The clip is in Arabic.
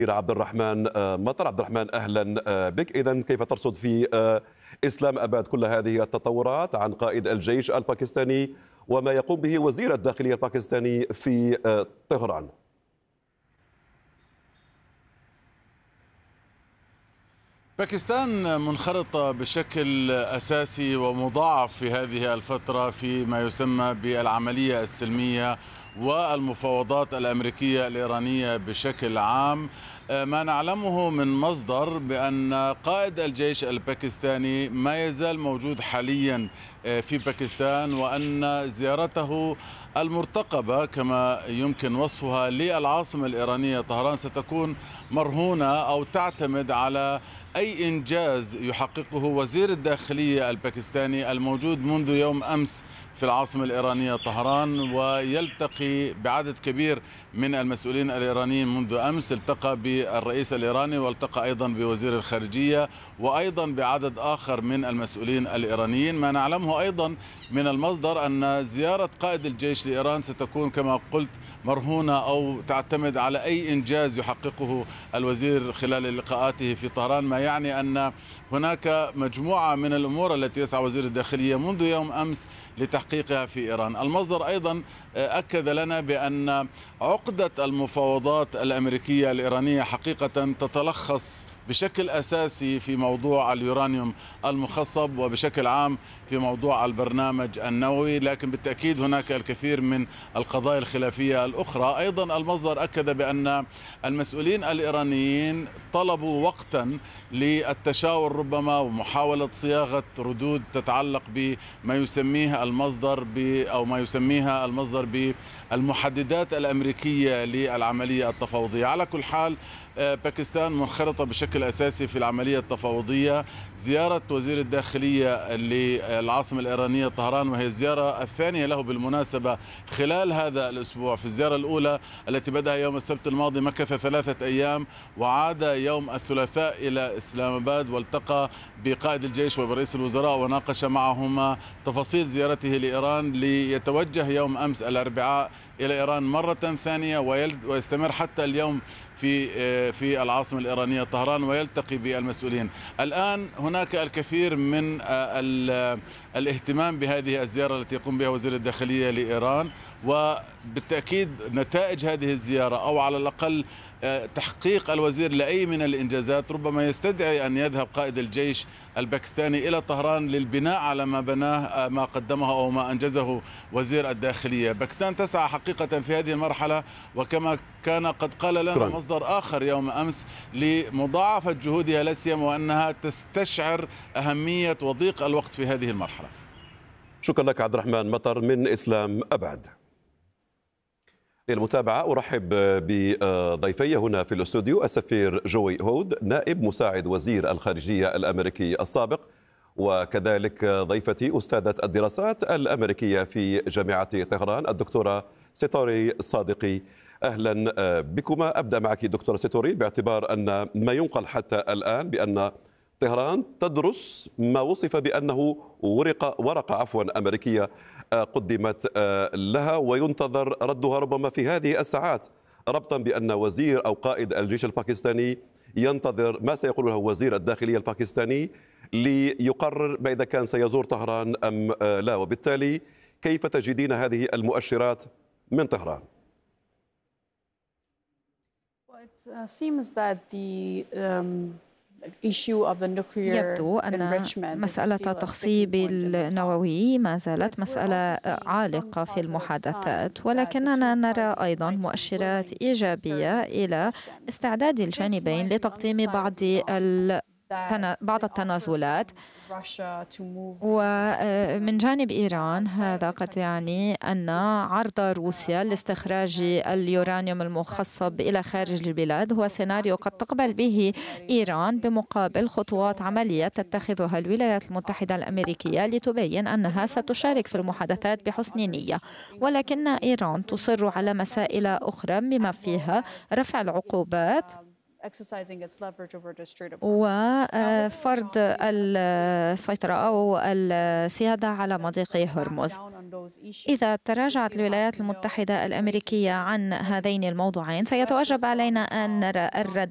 عبد الرحمن مطر. عبد الرحمن، أهلا بك. إذن كيف ترصد في إسلام أباد كل هذه التطورات عن قائد الجيش الباكستاني وما يقوم به وزير الداخلية الباكستاني في طهران؟ باكستان منخرطة بشكل أساسي ومضاعف في هذه الفترة فيما يسمى بالعملية السلمية والمفاوضات الأمريكية الإيرانية بشكل عام. ما نعلمه من مصدر بأن قائد الجيش الباكستاني ما يزال موجود حاليا في باكستان، وأن زيارته المرتقبة كما يمكن وصفها للعاصمة الإيرانية طهران ستكون مرهونة أو تعتمد على أي إنجاز يحققه وزير الداخلية الباكستاني الموجود منذ يوم أمس في العاصمة الإيرانية طهران، ويلتقي بعدد كبير من المسؤولين الإيرانيين. منذ أمس التقى بالرئيس الإيراني والتقى أيضا بوزير الخارجية وأيضا بعدد آخر من المسؤولين الإيرانيين. ما نعلمه أيضا من المصدر أن زيارة قائد الجيش لإيران ستكون كما قلت مرهونة أو تعتمد على أي إنجاز يحققه الوزير خلال لقاءاته في طهران، ما يعني أن هناك مجموعة من الأمور التي يسعى وزير الداخلية منذ يوم أمس لتحقيقها في إيران. المصدر أيضا أكد لنا بأن عقدة المفاوضات الأمريكية الإيرانية حقيقة تتلخص بشكل أساسي في موضوع اليورانيوم المخصب وبشكل عام في موضوع البرنامج النووي، لكن بالتأكيد هناك الكثير من القضايا الخلافية الأخرى. أيضا المصدر أكد بأن المسؤولين الإيرانيين طلبوا وقتا للتشاور ربما ومحاولة صياغة ردود تتعلق بما يسميه المصدر أو ما يسميها المصدر بالمحددات الأمريكية للعملية التفاوضية. على كل حال باكستان منخرطة بشكل أساسي في العملية التفاوضية. زيارة وزير الداخلية للعاصمة الإيرانية طهران، وهي الزيارة الثانية له بالمناسبة خلال هذا الأسبوع. في الزيارة الأولى التي بدأ يوم السبت الماضي مكث 3 أيام، وعاد يوم الثلاثاء إلى إسلام آباد والتقى بقائد الجيش وبرئيس الوزراء وناقش معهما تفاصيل زيارته لإيران، ليتوجه يوم أمس الأربعاء إلى إيران مرة ثانية ويستمر حتى اليوم في العاصمة الإيرانية طهران ويلتقي بالمسؤولين. الآن هناك الكثير من الاهتمام بهذه الزيارة التي يقوم بها وزير الداخلية لإيران، وبالتأكيد نتائج هذه الزيارة أو على الأقل تحقيق الوزير لأي من الإنجازات ربما يستدعي أن يذهب قائد الجيش الباكستاني إلى طهران للبناء على ما بناه ما قدمه أو ما أنجزه وزير الداخلية. باكستان تسعى حقيقة في هذه المرحلة، وكما كان قد قال لنا مصدر آخر يوم أمس، لمضاعفة جهودها لا سيما وأنها تستشعر أهمية وضيق الوقت في هذه المرحلة. شكرا لك عبد الرحمن مطر من إسلام أباد. للمتابعة أرحب بضيفي هنا في الاستوديو السفير جوي هود نائب مساعد وزير الخارجية الأمريكي السابق، وكذلك ضيفتي أستاذة الدراسات الأمريكية في جامعة طهران الدكتورة سيتوري صادقي. أهلا بكما. أبدأ معك دكتورة سيتوري، باعتبار أن ما ينقل حتى الآن بأن طهران تدرس ما وصف بأنه ورقة أمريكية قدمت لها وينتظر ردها ربما في هذه الساعات، ربطا بأن وزير أو قائد الجيش الباكستاني ينتظر ما سيقول له وزير الداخلية الباكستاني ليقرر ما إذا كان سيزور طهران أم لا. وبالتالي كيف تجدين هذه المؤشرات من طهران؟ يبدو أن مسألة التخصيب النووي ما زالت مسألة عالقة في المحادثات، ولكننا نرى أيضا مؤشرات إيجابية إلى استعداد الجانبين لتقديم بعض التنازلات. ومن جانب إيران هذا قد يعني أن عرض روسيا لاستخراج اليورانيوم المخصب إلى خارج البلاد هو سيناريو قد تقبل به إيران بمقابل خطوات عملية تتخذها الولايات المتحدة الأمريكية لتبين أنها ستشارك في المحادثات بحسن نية، ولكن إيران تصر على مسائل أخرى بما فيها رفع العقوبات وفرض السيطرة أو السيادة على مضيق هرمز. إذا تراجعت الولايات المتحدة الأمريكية عن هذين الموضوعين سيتوجب علينا أن نرى الرد